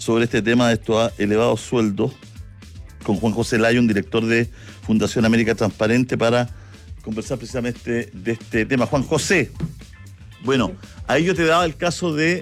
sobre este tema de estos elevados sueldos con Juan José Laya, un director de Fundación América Transparente, para conversar precisamente de este tema. Juan José, bueno, ahí yo te daba el caso de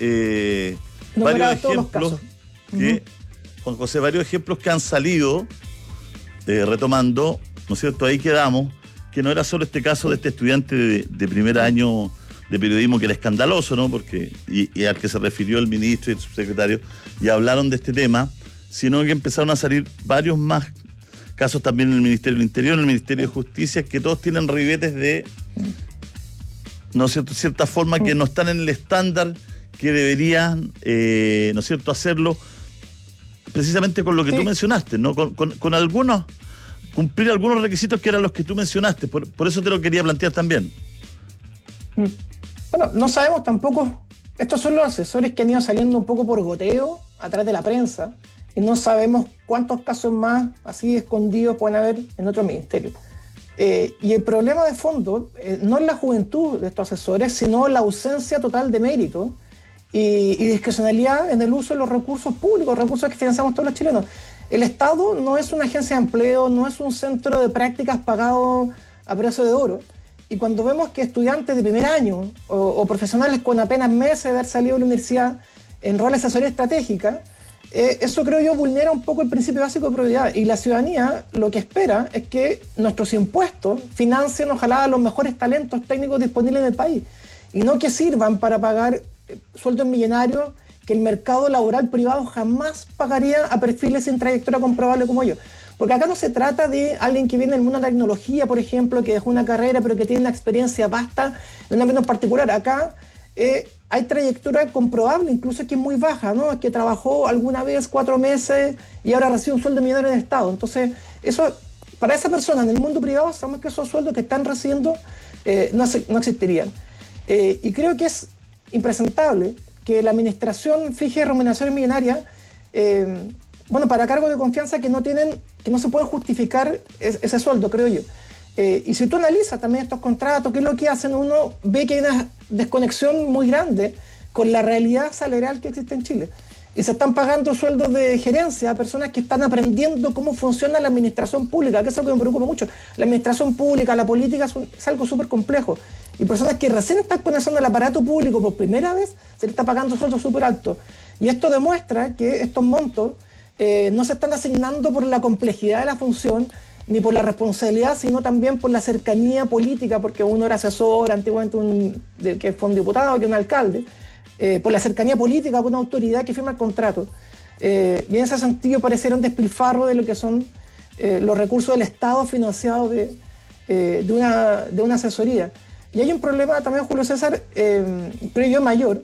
varios ejemplos que, Juan José, varios ejemplos que han salido retomando, ¿no es cierto? Ahí quedamos, que no era solo este caso de este estudiante de primer año de periodismo, que era escandaloso, ¿no? Porque, y al que se refirió el ministro y el subsecretario, y hablaron de este tema, sino que empezaron a salir varios más casos también en el Ministerio del Interior, en el Ministerio de Justicia, que todos tienen ribetes de, ¿no es cierto?, cierta forma, que no están en el estándar que deberían, ¿no es cierto?, hacerlo, precisamente con lo que tú mencionaste, ¿no? Con algunos, cumplir algunos requisitos que eran los que tú mencionaste. Por eso te lo quería plantear también. Bueno, no sabemos tampoco, estos son los asesores que han ido saliendo un poco por goteo a través de la prensa, y no sabemos cuántos casos más así escondidos pueden haber en otro ministerio. Y el problema de fondo no es la juventud de estos asesores, sino la ausencia total de mérito y discrecionalidad en el uso de los recursos públicos, recursos que financiamos todos los chilenos. El Estado no es una agencia de empleo, no es un centro de prácticas pagado a precio de oro. Y cuando vemos que estudiantes de primer año o profesionales con apenas meses de haber salido de la universidad en rol de asesoría estratégica, eso creo yo vulnera un poco el principio básico de probidad. Y la ciudadanía lo que espera es que nuestros impuestos financien ojalá los mejores talentos técnicos disponibles en el país, y no que sirvan para pagar sueldos millonarios que el mercado laboral privado jamás pagaría a perfiles sin trayectoria comprobable como ellos. Porque acá no se trata de alguien que viene del mundo de la tecnología, por ejemplo, que dejó una carrera pero que tiene una experiencia vasta en un ámbito en particular. Acá hay trayectoria comprobable, incluso que es muy baja, ¿no? Que trabajó alguna vez 4 meses y ahora recibe un sueldo millonario en el Estado. Entonces, eso, para esa persona en el mundo privado, sabemos que esos sueldos que están recibiendo no existirían. Y creo que es impresentable que la administración fije remuneraciones millonarias para cargos de confianza que no se puede justificar ese sueldo, creo yo. Y si tú analizas también estos contratos, ¿qué es lo que hacen? Uno ve que hay una desconexión muy grande con la realidad salarial que existe en Chile. Y se están pagando sueldos de gerencia a personas que están aprendiendo cómo funciona la administración pública, que es algo que me preocupa mucho. La administración pública, la política es algo súper complejo. Y personas que recién están conociendo el aparato público por primera vez, se les está pagando sueldos súper altos. Y esto demuestra que estos montos no se están asignando por la complejidad de la función, ni por la responsabilidad, sino también por la cercanía política, porque uno era asesor, antiguamente que fue un diputado, que un alcalde, por la cercanía política con una autoridad que firma el contrato. Y en ese sentido pareciera un despilfarro de lo que son los recursos del Estado financiados de una asesoría. Y hay un problema también, Julio César, creo yo, mayor,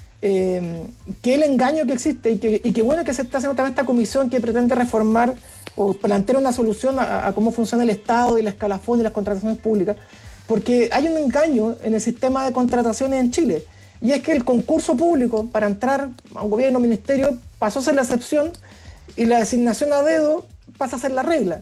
que el engaño que existe y que bueno que se está haciendo también esta comisión que pretende reformar o plantear una solución a cómo funciona el Estado y la escalafón y las contrataciones públicas, porque hay un engaño en el sistema de contrataciones en Chile, y es que el concurso público para entrar a un gobierno o ministerio pasó a ser la excepción y la designación a dedo pasa a ser la regla.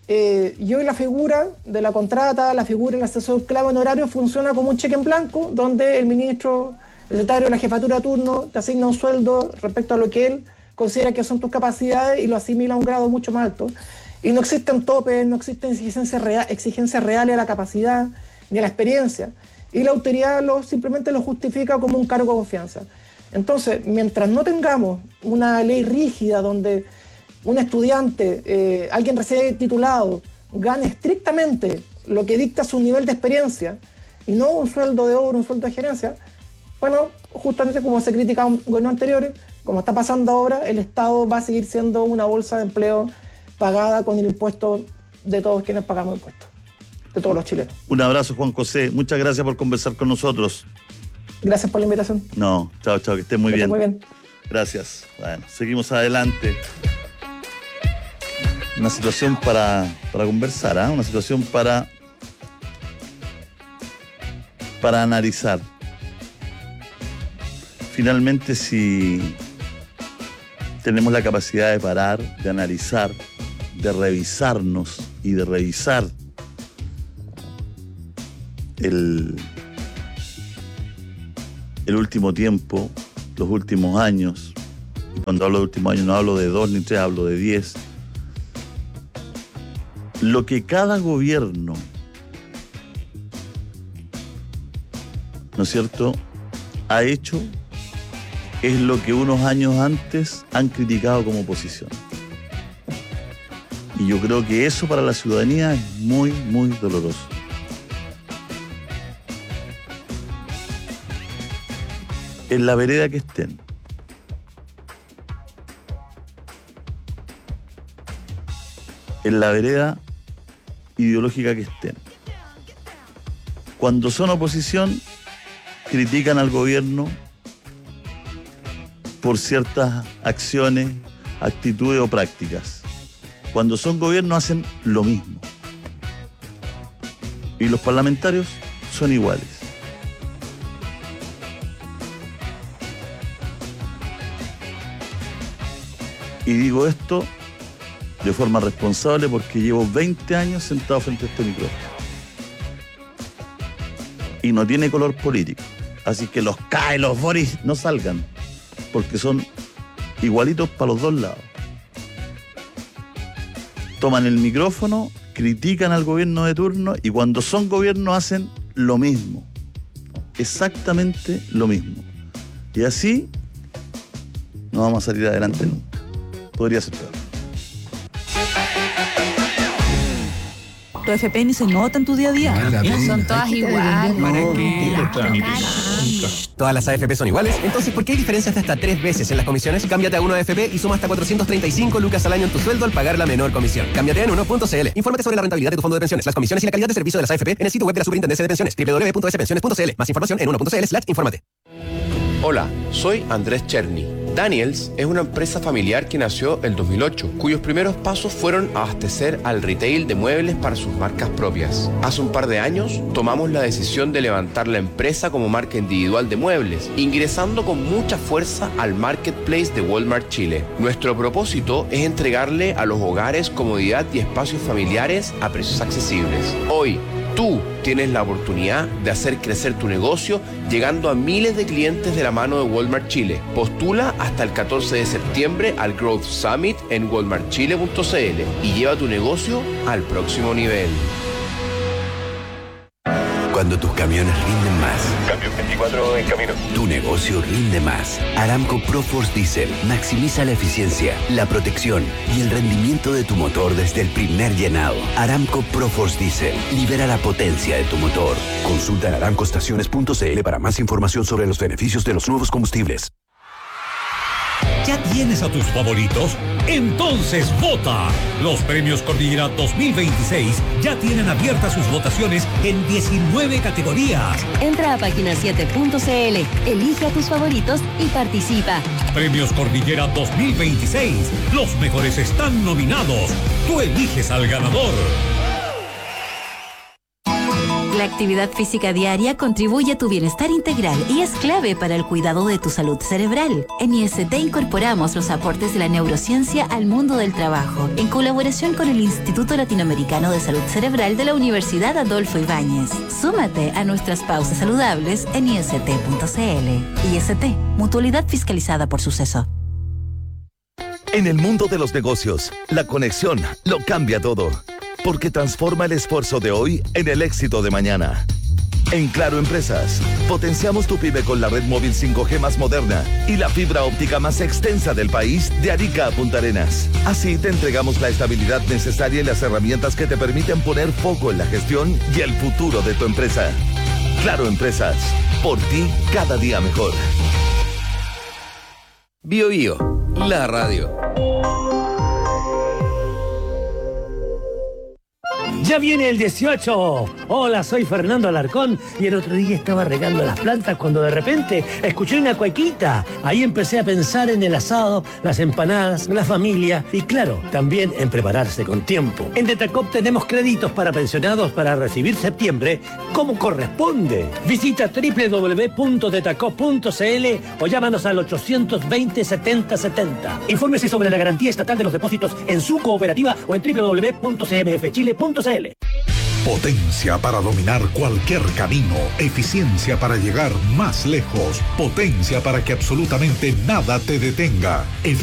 Y hoy la figura de la contrata, la figura del asesor clave honorario funciona como un cheque en blanco, donde el ministro, el secretario de la jefatura de turno te asigna un sueldo respecto a lo que él considera que son tus capacidades y lo asimila a un grado mucho más alto. Y no existen topes, no existen exigencias reales a la capacidad ni a la experiencia. Y la autoridad simplemente lo justifica como un cargo de confianza. Entonces, mientras no tengamos una ley rígida donde un estudiante, alguien recién titulado, gane estrictamente lo que dicta su nivel de experiencia y no un sueldo de oro, un sueldo de gerencia, bueno, justamente como se criticaba en gobiernos anteriores, como está pasando ahora, el Estado va a seguir siendo una bolsa de empleo pagada con el impuesto de todos quienes pagamos impuestos, de todos los chilenos. Un abrazo, Juan José. Muchas gracias por conversar con nosotros. Gracias por la invitación. No, chao, que estés muy bien. Muy bien. Gracias. Bueno, seguimos adelante. Una situación para conversar, ¿eh? Una situación para analizar. Finalmente, si tenemos la capacidad de parar, de analizar, de revisarnos y de revisar el último tiempo, los últimos años, Cuando hablo de último año no hablo de 2 ni 3, hablo de 10. Lo que cada gobierno, ¿no es cierto?, ha hecho es lo que unos años antes han criticado como oposición. Y yo creo que eso para la ciudadanía es muy, muy doloroso. En la vereda que estén, en la vereda ideológica que estén, cuando son oposición, critican al gobierno por ciertas acciones, actitudes o prácticas. Cuando son gobierno hacen lo mismo. Y los parlamentarios son iguales. Y digo esto de forma responsable porque llevo 20 años sentado frente a este micrófono. Y no tiene color político. Así que los CAE, los Boris, no salgan. Porque son igualitos para los dos lados. Toman el micrófono, critican al gobierno de turno y cuando son gobierno hacen lo mismo. Exactamente lo mismo. Y así no vamos a salir adelante nunca. Podría ser peor. Tu FP ni se nota en tu día a día. Son todas iguales. Todas las AFP son iguales. Entonces, ¿por qué hay diferencias de hasta 3 veces en las comisiones? Cámbiate a Uno AFP y suma hasta 435 lucas al año en tu sueldo al pagar la menor comisión. Cámbiate en uno.cl. Infórmate sobre la rentabilidad de tu fondo de pensiones, las comisiones y la calidad de servicio de las AFP en el sitio web de la Superintendencia de Pensiones, www.spensiones.cl. Más información en uno.cl/infórmate. Hola, soy Andrés Cherny. Daniels es una empresa familiar que nació en 2008, cuyos primeros pasos fueron abastecer al retail de muebles para sus marcas propias. Hace un par de años tomamos la decisión de levantar la empresa como marca individual de muebles, ingresando con mucha fuerza al marketplace de Walmart Chile. Nuestro propósito es entregarle a los hogares comodidad y espacios familiares a precios accesibles. Hoy, tú tienes la oportunidad de hacer crecer tu negocio llegando a miles de clientes de la mano de Walmart Chile. Postula hasta el 14 de septiembre al Growth Summit en walmartchile.cl y lleva tu negocio al próximo nivel. Cuando tus camiones rinden más. Cambio 24 en camino. Tu negocio rinde más. Aramco ProForce Diesel maximiza la eficiencia, la protección y el rendimiento de tu motor desde el primer llenado. Aramco ProForce Diesel libera la potencia de tu motor. Consulta en aramcoestaciones.cl para más información sobre los beneficios de los nuevos combustibles. ¿Ya tienes a tus favoritos? Entonces vota. Los premios Cordillera 2026 ya tienen abiertas sus votaciones en 19 categorías. Entra a página7.cl, elige a tus favoritos y participa. Premios Cordillera 2026. Los mejores están nominados. Tú eliges al ganador. La actividad física diaria contribuye a tu bienestar integral y es clave para el cuidado de tu salud cerebral. En IST incorporamos los aportes de la neurociencia al mundo del trabajo, en colaboración con el Instituto Latinoamericano de Salud Cerebral de la Universidad Adolfo Ibáñez. Súmate a nuestras pausas saludables en ist.cl. IST, mutualidad fiscalizada por Suceso. En el mundo de los negocios, la conexión lo cambia todo. Porque transforma el esfuerzo de hoy en el éxito de mañana. En Claro Empresas, potenciamos tu pyme con la red móvil 5G más moderna y la fibra óptica más extensa del país de Arica a Punta Arenas. Así te entregamos la estabilidad necesaria y las herramientas que te permiten poner foco en la gestión y el futuro de tu empresa. Claro Empresas, por ti cada día mejor. Bio Bio, la radio. ¡Ya viene el 18! Hola, soy Fernando Alarcón y el otro día estaba regando las plantas cuando de repente escuché una cuequita. Ahí empecé a pensar en el asado, las empanadas, la familia y claro, también en prepararse con tiempo. En Detacop tenemos créditos para pensionados para recibir septiembre como corresponde. Visita www.detacop.cl o llámanos al 820-7070. Infórmese sobre la garantía estatal de los depósitos en su cooperativa o en www.cmfchile.cl. Potencia para dominar cualquier camino, eficiencia para llegar más lejos, potencia para que absolutamente nada te detenga.